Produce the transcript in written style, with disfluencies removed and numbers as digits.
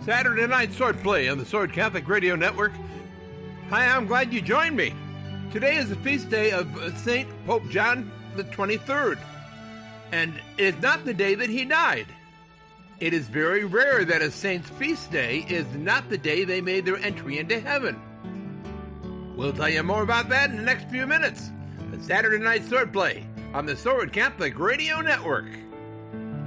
Saturday Night Swordplay on the Sword Catholic Radio Network. Hi, I'm glad you joined me. Today is the feast day of St. Pope John the 23rd, and it is not the day that he died. It is very rare that a saint's feast day is not the day they made their entry into heaven. We'll tell you more about that in the next few minutes. The Saturday Night Swordplay on the Sword Catholic Radio Network.